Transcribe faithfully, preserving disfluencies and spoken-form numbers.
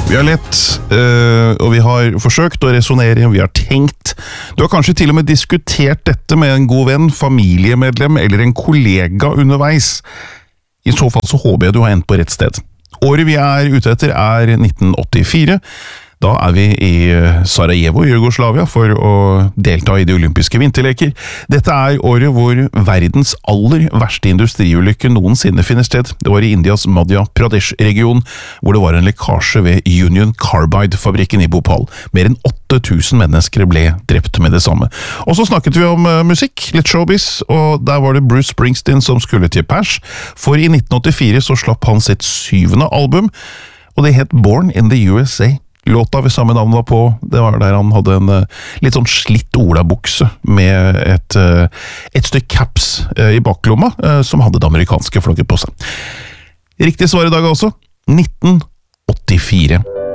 Vi har lett, øh, og vi har forsøkt å resonere, vi har tenkt. Du har kanskje til og med diskutert dette med en god venn, familiemedlem eller en kollega underveis. I så fall så håper jeg du har endt på rett sted. Året vi er ute etter er nitten åttifire. Da er vi i Sarajevo, Jugoslavia, for å delta i de olympiske vinterleker. Dette er året hvor verdens aller verste industriulykke noensinne finner sted. Det var i Indias Madhya Pradesh-region, hvor det var en lekkasje ved Union Carbide-fabrikken i Bhopal. Mer enn åtte tusen mennesker ble drept med det samme. Og så snakket vi om uh, musikk, litt showbiz, og der var det Bruce Springsteen som skulle til pers, for i nitten åttifire så slapp han sitt syvende album, og det het Born in the U S A. Låta ved samme navn var på, det var der han hadde en uh, litt sånn slitt olabukse med et, uh, et stykke caps uh, i baklomma uh, som hadde det amerikanske flagget på seg. Riktig svar i dag altså, nitten åttifire.